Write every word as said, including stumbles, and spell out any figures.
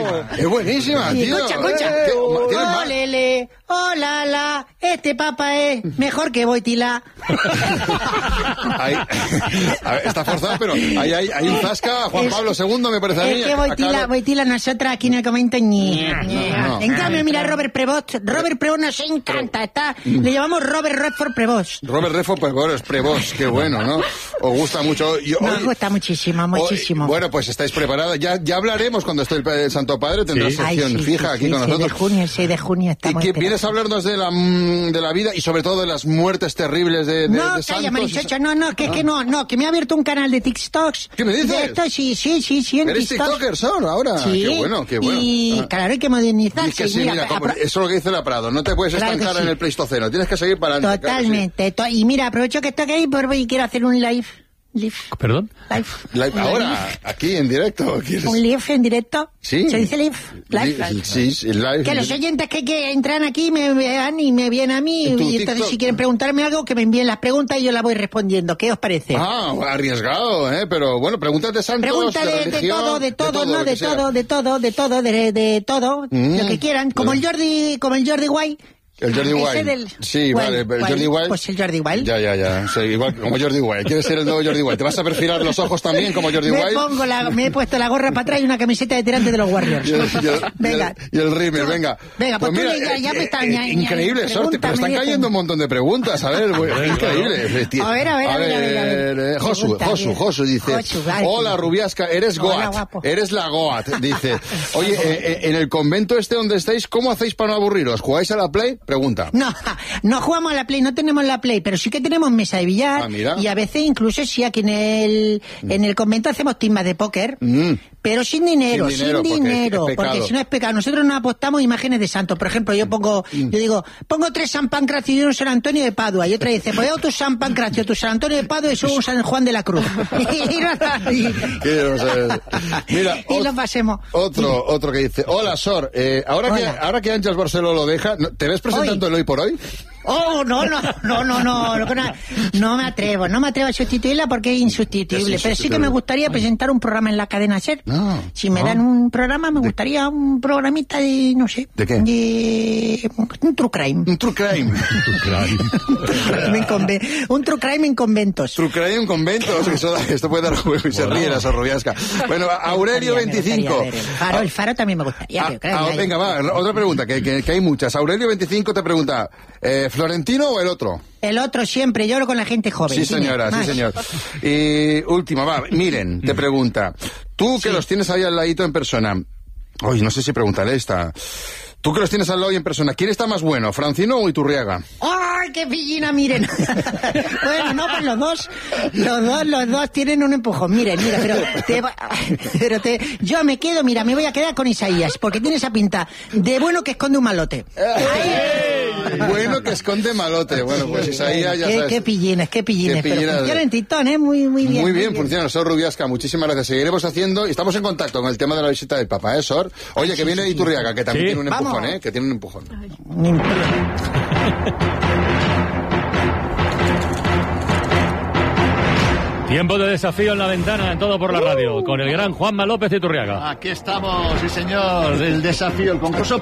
Es buenísima, Sí, tío. escucha, escucha. Eh, ¿tienes más? Olele, hola, la, este papa es mejor que Boitila. Ahí, a ver, está forzado, pero ahí hay, hay un zasca a Juan Es- Pablo segundo, me parece a mí. Es que a Boitila, Carlos. Boitila nosotras aquí en el comento ni. no. En cambio, mira Robert Prevost. Robert Prevost nos encanta. Está, le llamamos Robert Redford Prevost. Robert Redford, pues bueno, es Prevost, qué bueno, ¿no? Os gusta mucho. Y hoy- Nos gusta muchísimo, muchísimo. hoy- bueno, pues estáis preparadas. Ya, ya hablaremos cuando esté el, pa- el Santo Padre, tendrá Sí. Ay, sección sí, fija sí, aquí sí, con seis nosotros. de junio, seis de junio Y estamos que enterados. vienes a hablarnos de la, mm, de la vida y sobre todo de las muertes terribles de, de, No, de calla, santos. Marichocha, no, no, que es que no, no, que me ha abierto un canal de TikToks. ¿Qué me dices? De esto, sí, sí, sí, sí, en ¿Eres TikTok. tiktoker, Sor, ahora? Sí. Qué bueno, qué bueno. Y Ah. claro, hay que Y modernizarse. es que sí, Mira, mira, como- apro- eso es lo que dice la Prado, no te puedes Claro que estancar sí. en el Pleistoceno, tienes que seguir para adelante. claro que sí. Totalmente. to- y mira, aprovecho que estoy ahí por y quiero hacer un live. Live. ¿Perdón? Live. Live, Un ahora, live. aquí en directo. ¿quieres? Un live en directo. Sí. ¿Se dice live? Live. Li- Sí, sí, live. Que los oyentes que, que entran aquí me vean y me vienen a mí. En tu Y entonces, TikTok. si quieren preguntarme algo, que me envíen las preguntas y yo las voy respondiendo. ¿Qué os parece? Ah, arriesgado, ¿eh? Pero bueno, preguntas de santos, Pregunta de, de religión, todo, de todo, lo no, que de sea. todo, de todo, de todo, de, de todo, Mm. lo que quieran. Como el Jordi, como el Jordi Wild. El Jordi Ese Wild. del- Sí, Wild, vale, el Wild. Jordi Wild. Pues el Jordi Wild. Ya, ya, ya. Sí, igual como Jordi Wild. ¿Quieres ser el nuevo Jordi Wild? ¿Te vas a perfilar los ojos también como Jordi Me Wild? pongo la, me he puesto la gorra para atrás y una camiseta de tirante de los Warriors. Y el, y el- Venga. y el, y el Rimmer, venga. Venga, pues tú mira, ya- ya me eh, estás eh, ña- ña- increíble, Sorte, pero pregúntame, están dice. cayendo un montón de preguntas, a ver, bueno, increíble. tío. A ver, a ver, a ver, a ver, a ver. eh, Josu, Pregunta, Josu, bien. Josu dice, Josu, vale. hola Rubiasca, eres Hola, Goat, guapo. eres la Goat, dice, oye, eh, eh, en el convento este donde estáis, ¿cómo hacéis para no aburriros? ¿Jugáis a la Play? Pregunta. No, no jugamos a la Play, no tenemos la Play, pero sí que tenemos mesa de billar. Ah, mira. Y a veces incluso sí, aquí en el, en el convento hacemos timbas de póker. Mm. Pero sin dinero, Sin sin dinero, dinero, porque es porque, pecado. si no es pecado. Nosotros no apostamos imágenes de santos. Por ejemplo, yo pongo, Mm. yo digo, pongo tres San Pancracio y un San Antonio de Padua. Y otra dice, pues yo tu San Pancracio, tu San Antonio de Padua y eso un San Juan de la Cruz. y, no- y- ¿Qué vamos a ver? Mira, y ot- lo pasemos. Otro, otro que dice, hola Sor, eh, ahora, que, Hola. ahora que Ángels Barceló lo deja, ¿no- ¿te ves presentando Hoy. el hoy por hoy? Oh, no, no, no, no, no, no, no, no me atrevo, no me atrevo a sustituirla porque es insustituible, Es pero sí que insustituible. me gustaría presentar un programa en la cadena SER. No, Si me no. dan un programa, me gustaría un programita de, no sé. ¿De qué? De un true crime. Un true crime. En conve- un true crime en conventos. True crime en conventos, que eso- esto puede dar juego y se ríe la Sorrubiasca. Bueno, Aurelio Me gustaría veinticinco. ver el faro, el faro también me gustaría. Ah, pero claro, ah, ya- venga, va, otra pregunta, que, que, que hay muchas. Aurelio veinticinco te pregunta, eh, ¿Florentino o el otro? El otro siempre, yo hablo con la gente joven. Sí, dime, señora, sí, más. señor. Y última, va, Miren, te pregunta, tú que los tienes ahí al ladito en persona, uy, no sé si preguntaré esta, tú que los tienes al lado y en persona, ¿quién está más bueno, Francino o Iturriaga? ¡Ay, qué pillina, miren! Bueno, no, pues los dos, los dos, los dos tienen un empujón. Miren, mira, pero te, va- pero te, yo me quedo, mira, me voy a quedar con Isaías, porque tiene esa pinta de bueno que esconde un malote. Bueno que esconde malote. Bueno, pues Isaías ya Qué, sabes. qué pillines, qué pillines. Qué pillines. Pero funciona en Titón, ¿eh? Muy, muy bien. Muy bien, funciona. Sor Rubiasca, muchísimas gracias. Seguiremos haciendo y estamos en contacto con el tema de la visita del Papa, ¿eh, Sor? Oye, que viene Iturriaga, que también Sí. tiene un Vamos. empujón, ¿eh? Que tiene un empujón. Tiempo de desafío en la ventana, en Todo por la Radio, con el gran Juanma López de Iturriaga. Aquí estamos, sí señor, del desafío, el concurso